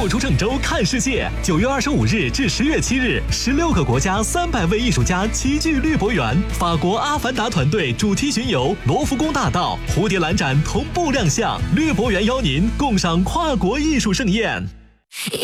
不出郑州看世界，9月25日至10月7日，16个国家300位艺术家齐聚绿博园。法国阿凡达团队主题巡游罗浮宫大道、蝴蝶兰展同步亮相，绿博园邀您共赏跨国艺术盛宴。